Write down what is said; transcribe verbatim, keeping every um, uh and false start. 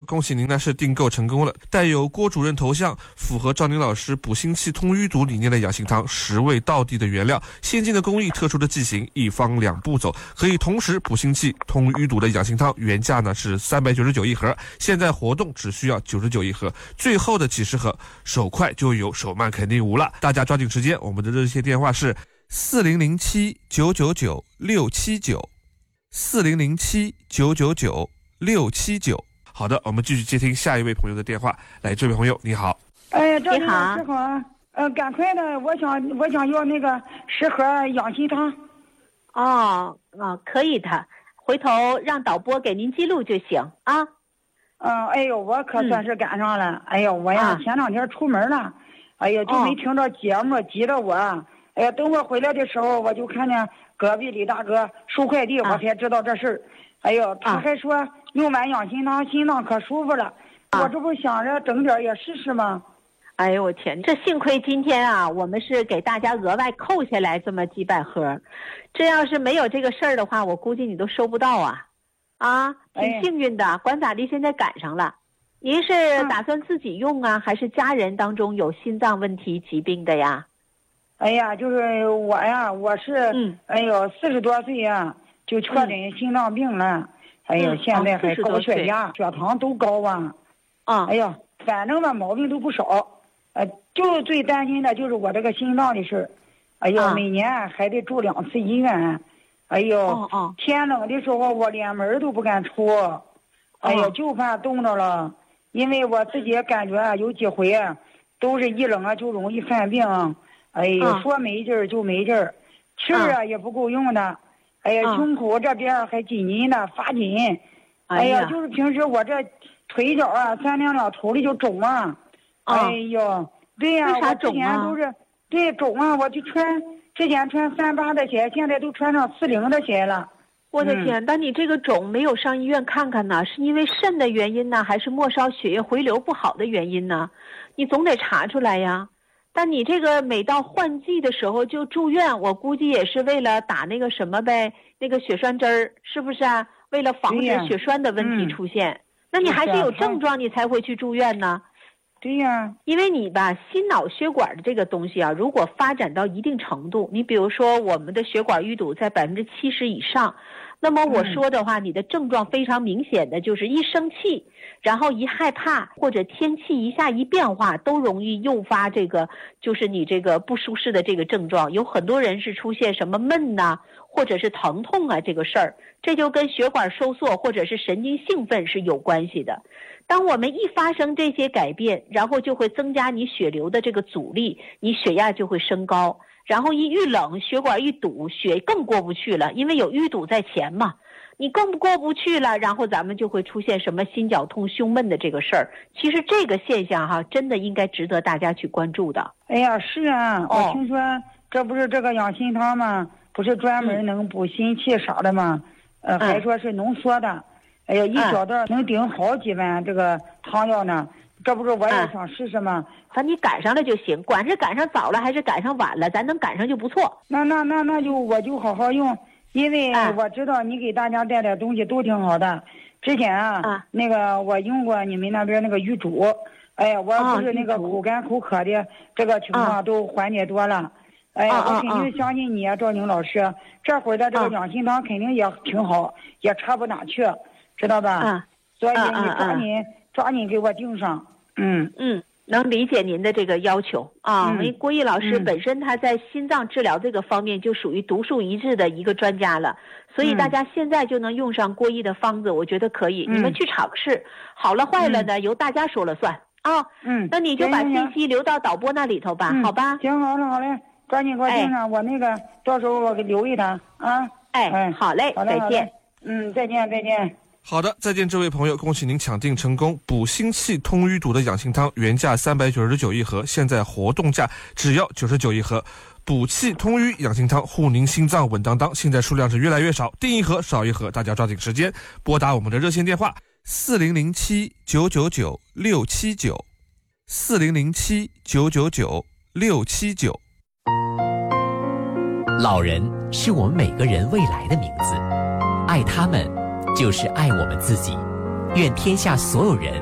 恭喜您呢是订购成功了，带有郭主任头像，符合赵宁老师补心气通淤堵理念的养心汤，十味道地的原料，先进的工艺，特殊的剂型，一方两步走，可以同时补心气通淤堵的养心汤，原价呢是三百九十九一盒，现在活动只需要九十九一盒，最后的几十盒手快就有，手慢肯定无了，大家抓紧时间。我们的热线电话是四零零七九九九六七九，四零零七九九九六七九。好的，我们继续接听下一位朋友的电话。来，这位朋友你好。 哎，赵老师好，呃，赶快的，我想我想要那个十盒养心汤。 哦，啊，可以的，回头让导播给您记录就行啊。 嗯，哎呦，我可算是赶上了。嗯、哎呦，我呀、啊，前两天出门了，哎呀，就没听到节目，哦、急着我。哎呀，等我回来的时候，我就看见隔壁李大哥收快递，啊、我才知道这事儿。哎呦，他还说、啊、用完养心汤，心脏可舒服了。啊、我这不想着整点也试试吗？ 哎呦我天，这幸亏今天啊，我们是给大家额外扣下来这么几百盒，这要是没有这个事儿的话，我估计你都收不到啊。啊，挺幸运的，哎、管咋地，现在赶上了。您是打算自己用啊，嗯、还是家人当中有心脏问题疾病的呀？ 哎呀，就是我呀，我是，嗯、哎呦，四十多岁呀，就确诊心脏病了。嗯、哎呦，现在还高血压、哦、血糖都高啊。啊，哎呦，反正吧毛病都不少。呃，就最担心的就是我这个心脏的事儿。哎呦，啊、每年还得住两次医院。哎呦，哦哦、天冷的时候我连门都不敢出。哎呦，哦、就怕冻着了。因为我自己感觉啊，有几回啊，都是一冷啊就容易犯病。哎呦，啊、说没劲儿就没劲儿，吃啊也不够用的。哎呀，啊、胸口这边还紧紧的发紧。哎呀，就是平时我这腿脚啊三两两头里就肿啊。啊哎呦，对呀、啊，我之前都是对肿啊，我就穿之前穿三八的鞋，现在都穿上四零的鞋了。 我的天，那、嗯、你这个肿没有上医院看看呢？是因为肾的原因呢，还是末梢血液回流不好的原因呢？你总得查出来呀。但你这个每到换季的时候就住院，我估计也是为了打那个什么呗，那个血栓针儿，是不是啊？为了防止血栓的问题出现。嗯、那你还是有症状你才会去住院呢。 对呀， 因为你吧，心脑血管的这个东西啊，如果发展到一定程度，你比如说我们的血管淤堵在百分之七十以上，那么我说的话，嗯、你的症状非常明显的就是一生气，然后一害怕或者天气一下一变化，都容易诱发这个就是你这个不舒适的这个症状。有很多人是出现什么闷呐、啊，或者是疼痛啊这个事儿，这就跟血管收缩或者是神经兴奋是有关系的。当我们一发生这些改变，然后就会增加你血流的这个阻力，你血压就会升高，然后一遇冷，血管一堵，血更过不去了，因为有淤堵在前嘛，你更过不去了，然后咱们就会出现什么心绞痛、胸闷的这个事儿。其实这个现象哈，真的应该值得大家去关注的。 哎呀，是啊，哦、我听说这不是这个养心汤吗？不是专门能补心气啥的吗？嗯、呃，还说是浓缩的。哎呀，一小袋能顶好几碗这个汤药呢，这不是我也想试试吗？ 反正你赶上了就行，管是赶上早了还是赶上晚了，咱能赶上就不错。 那那那那就我就好好用，因为我知道你给大家带的东西都挺好的。之前啊，啊那个我用过你们那边那个鱼煮，哎呀，我不是那个口干口渴的这个情况都缓解多了。啊、哎呀，我肯定相信你啊，赵宁老师，这会儿的这个养心汤肯定也挺好，也差不哪去。知道吧？啊，所以你抓紧、啊啊、抓紧给我订上。嗯嗯，能理解您的这个要求啊。因为、嗯、郭毅老师本身他在心脏治疗这个方面就属于独树一帜的一个专家了，所以大家现在就能用上郭毅的方子，我觉得可以。嗯、你们去尝试，好了坏了呢、嗯、由大家说了算啊。嗯，那你就把信息留到导播那里头吧， 嗯、 好吧？ 行，好嘞好嘞，抓紧给我订上，哎、我那个到时候我给留一他啊。 哎，哎好嘞， 好嘞再见。嗯，再见再见。 好的，再见这位朋友，恭喜您抢订成功。补心气通淤堵的养心汤原价三百九十九一盒，现在活动价只要九十九一盒。补气通淤养心汤，护您心脏稳当当。现在数量是越来越少，订一盒少一盒，大家抓紧时间拨打我们的热线电话四零零七九九九六七九，四零零七九九九六七九。 老人是我们每个人未来的名字，爱他们就是爱我们自己。愿天下所有人